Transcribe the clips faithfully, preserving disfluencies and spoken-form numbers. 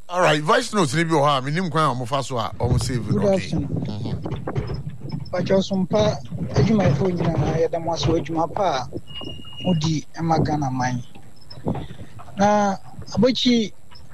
All right, voice notes ni bi o ha, minim kwan o fa so a o save. Good afternoon. But Josumpa, Ejuma fo nyina na ya da mo so Ejuma pa odi e magana man. Na abochi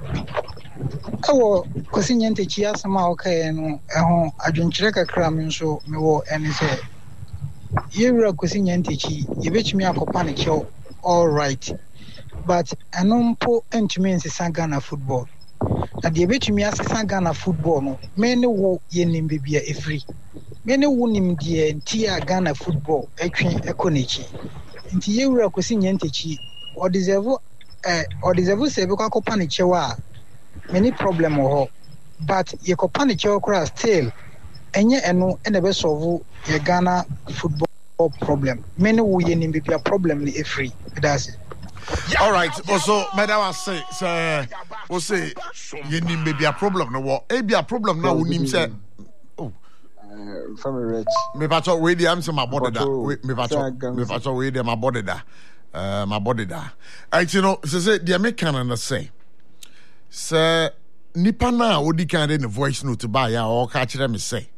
awo kosinye ntechi asama o kai no eho adwenkyere kakra me nso me wo ene se yewura kosinye ntechi yebetumi akopa ne kyew all right, but anompo entumi nsesa Ghana football. Na de betumi asesa Ghana football no me ne wo yenim bebia efri me ne wo nim de ntia Ghana football etwe ekonechi nti yewura kosinye ntechi o deserve eh o deserve se be kwakopa ne kyew a many problem ho, but ye kopa ne kyew kra still enye eno ene be solve ye Ghana football problem. Me ne wo yenim bebia problem ni efri that's it. All right, also, madam, I say, sir, we say, you need maybe a problem. No, what? Maybe a problem now. We need say, oh, family rich. Me pacho we di am say my body da. Me pacho, me pacho we di my body da. Uh, my body da. I you know, so say the American and say, sir, nipa na odi kan de voice note ba ya o ka kire me say.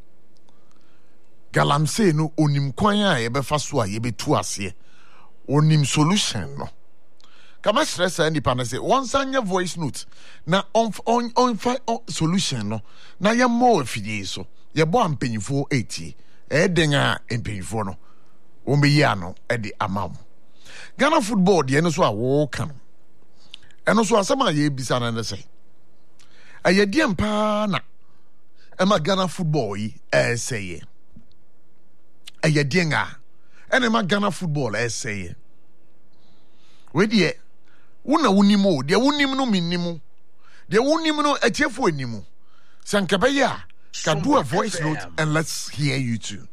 Galamsey no onim kwan a ye be fa so a ye be tu ase. Onim solution no. Kama stress and nipa na say one sanya voice note na on on on solution no na ye mo afidie so ye bo ampanyifo eighty e den a empanyifo no o me ya no e de amam Ghana football de no so a wo kan eno so asema ye bisa na say aye de mpa na e ma Ghana football yi e say ye aye de nga ene ma Ghana football e say ye we de Una unimo, de unim no minimu. De unim no etiefo animu. Sankabeya, can do a voice note and let's hear you too.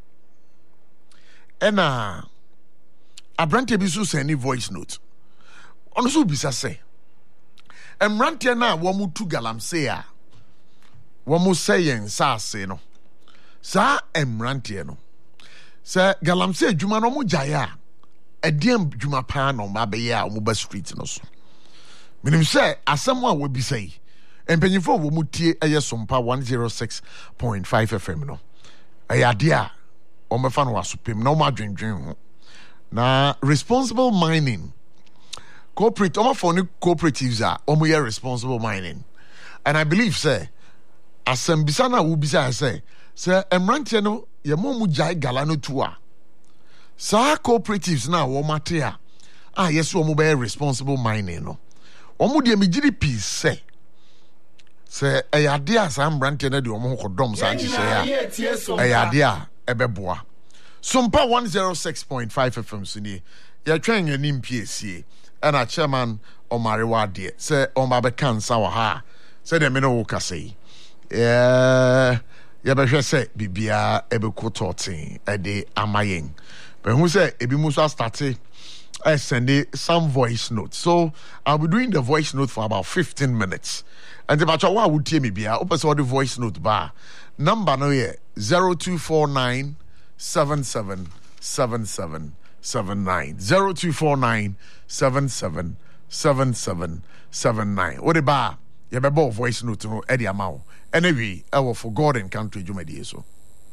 Ena Abrante bisu send voice note. Ono so bisa say. Emrante na wo mu tu Galamsey a. Wo mu sayen sa ase no. Sa emrante no. Sa Galamsey adwuma no mu jaya. Ediem dwuma pa no ma be ya o mu ba street no so. Minim say asemwa we bi say empanyifo wo mutie eyesompa one oh six point five F M no ayade a o mefa no asopem na o ma dwendwen ho na responsible mining corporate o ma for ni cooperatives a o mo ye responsible mining, and I believe say asembisa na wo bisa say say emrante no ye mo mu jai gala no tu a sa cooperatives na wo mate a ah yes wo mo be responsible mining no omo de megiri peace say say ayade a sam brante na de omo kodom sa nchi say a ayade a ebeboa sompa one oh six point five F M suni ya twen anim piesie and a chairman Omarewa de say oma be cancer wa ha say de me no wo kasei eh ya be hwe say bibia ebekototin e de amayen but who say ebi mu so start I send some voice notes. So I'll be doing the voice note for about fifteen minutes. And the bacha wa would me be open so the voice note bar. Number no here zero two four nine seven seven seven seven seven nine. zero two four nine seven seven seven seven seven nine. What the bar? You be voice note no Eddie Amao. Anyway, I will for God and country Jumedi so.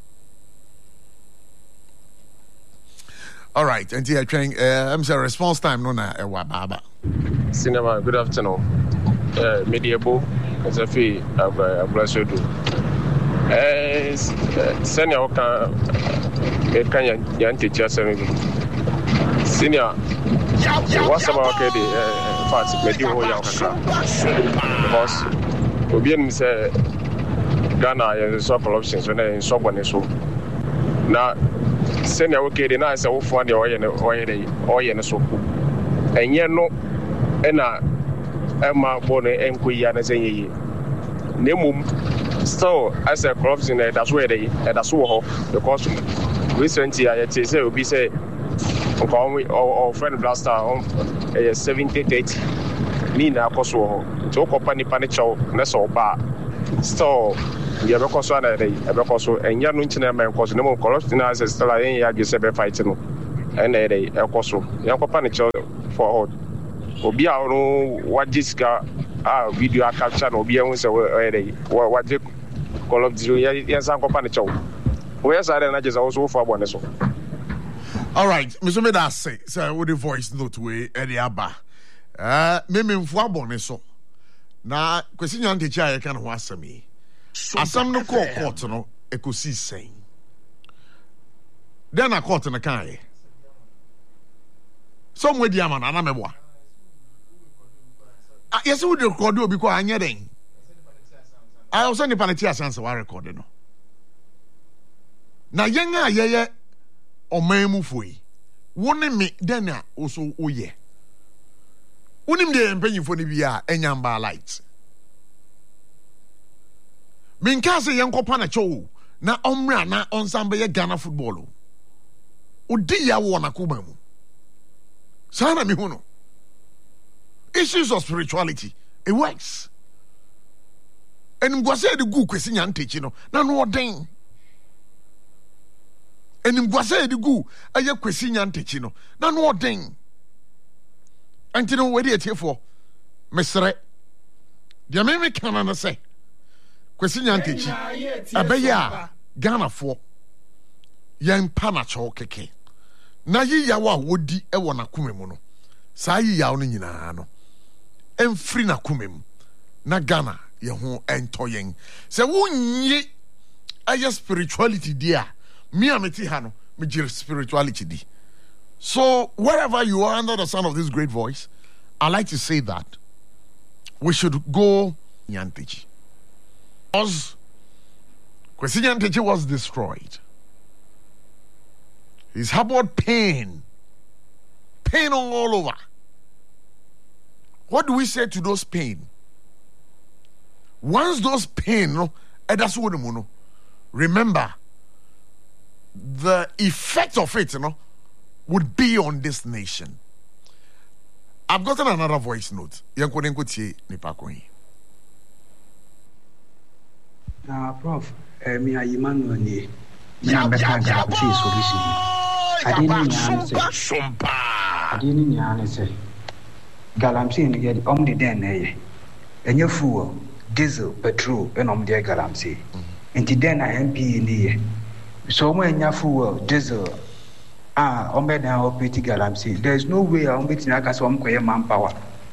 All right, and here trying uh, I'm sorry, response time no na ewa baba. Cinema, good afternoon. Uh Mediabo, as a fee Ablasodu. Eh senior oka e kan yan teacher seven. Senior what's about okay the fast medi ho ya kakra. Because obi em say Ghana is so corruption so na so bone so. Na senior okay the na say wo fo de oye ne oye de oye ne so enye no ena ema bone enkoyi na say yi nemum so as a corruption that's where they that's wo because recently I say obi say nko our friend blaster on seventy thirty ni na akoso ho to company panicho na so ba so we have a so na dey e be koso enya no nchina men koso no corruption as still yen ya gese be fight no and dey e koso yan ko panicho for hold obi a no wagye sika a video a capture no obi ehun se we dey wagye Call of Duty yan san kopa ne chew we ya sare na je sa wo so fo abone so. All right, Mister Me that say so with the voice note we e dey aba eh me me mfo abone so na kwesi nyan de chia ye kan ho asami asam no court court no ekosi sen then a court no kan ye some we di ama na na meboa ah yes we record obi ko anya den I also ni paneti asanse wa record no na yen a yeye oman mu foi woni me den a oso oye wonim de empanyimfo ni bia enyamba light minka se yenkopa na cho na omra na onsambe ye Ghana football odi ya wo na kuba mu sana mi huno issues of spirituality it works enim gwase de gu kwesi nyantechi no na no oden enim gwase de gu aye kwesi nyantechi no na no oden antino we de tiefo mesre de me me kana na se kwesi nyantechi abeya a Ghana fo yen pa na cho keke na yi yawo a wodi e wo na kumemu no saa yi yawo no nyina no emfiri na kumemu na Ghana ye ho entoyen se wonyi aye spirituality dia me ameti ha no me jir spirituality di. So wherever you are under the sound of this great voice, I like to say that we should go Nyantechi. Because Kwesi Nyantechi was destroyed. He's harbored pain. Pain all over. What do we say to those pain? Once those pain, no, that's what we remember the effect of it, you know, would be on this nation. I've gotten another voice note. Uh, Prof, me a Emmanuel ni. Na beka galamsey solution. Adini nyane se. Adini nyane se. Galamsey ni ye om de den na ye. Enye fuel, diesel, petrol, and om de galamsey. Enti den na M P ni ye. So when enya fuel, diesel, ah, ombe na operate galamsey. There is no way ombe tinaka so omkoye manpower.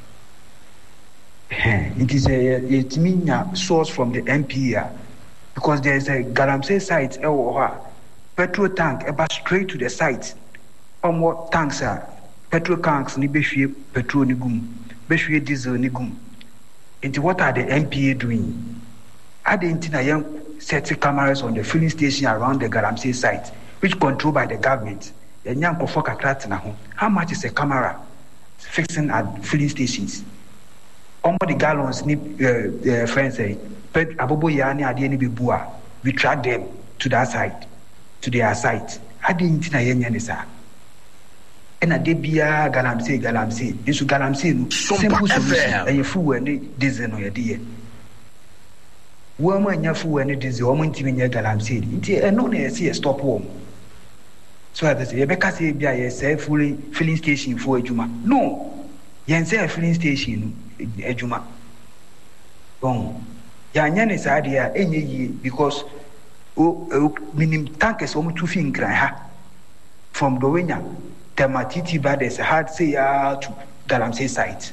It is a it mean source from the M P because there is a galamsey site or petrol tank about straight to the site. On what tanks are petrol tanks ni behwe petrol ni gum, behwe diesel ni gum. Into what are the M P A doing? Are they intina young setting cameras on the filling station around the galamsey site, which controlled by the government? How much is a camera fixing at filling stations? All the gallons need uh, uh, friends say, but abobo yani adieni bibua. We track them to that site, to their site. I didn't know any sir. And a debia galamsey galamsey. This galamsey no simple solution. And you fool any diesel no idea. Woman ya fool any diesel. Woman timing ya galamsey. It's a no near see a stop home. So that say Rebecca say be a say fully filling station for Ejuma. No, yen say a filling station Ejuma. Bon, yan is idea any ye because oh minim tankers almost two finger ha from Dowenya. Tematiti bad as a hard say to Galamsey site.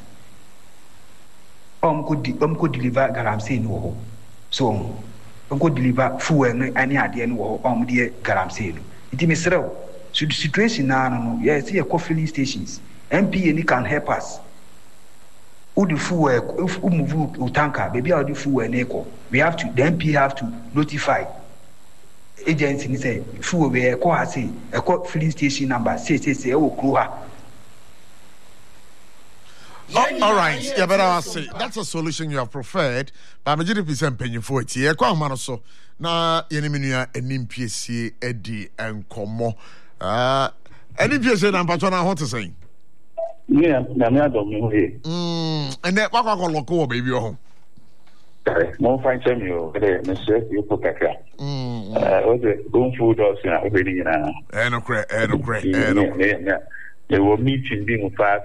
Um could um could deliver Galamsey no. So um could deliver fuel any idea no um dear Galamsey. It is so. So the situation now, no, yes, here are filling stations. M P A can help us. Who the fuel, if we move to tanker, maybe I'll do fuel and echo. We have to, the M P A have to notify agency. Say fuel we echo say echo filling station number. Say say say oh Kruha. Oh, all right, yeah, but I say that's a solution you have preferred. But majority percent paying for it. Yeah, quite man so. Na yeniminia enim P S C Eddie and Komo. Uh, any P S C and Patona what to say? Yeah, I'm not doing Mm, and that what I call local baby home. No fine time you, Mister You put that. Mm, uh, what's it? Going food or something? and no crack, and no crack, and no. They were meeting being five.